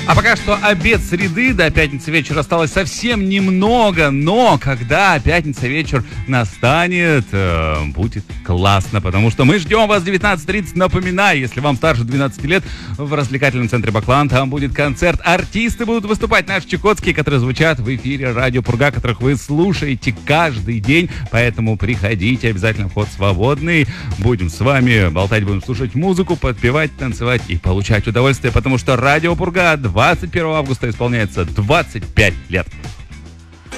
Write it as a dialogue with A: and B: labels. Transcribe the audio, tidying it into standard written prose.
A: А пока что обед среды, до пятницы вечера осталось совсем немного, но когда пятница вечер настанет, будет классно, потому что мы ждем вас в 19:30. Напоминаю, если вам старше 12 лет, в развлекательном центре Баклан там будет концерт. Артисты будут выступать наши чукотские, которые звучат в эфире Радио Пурга, которых вы слушаете каждый день, поэтому приходите, обязательно вход свободный. Будем с вами болтать, будем слушать музыку, подпевать, танцевать и получать удовольствие, потому что Радио Пурга 21 августа исполняется 25 лет.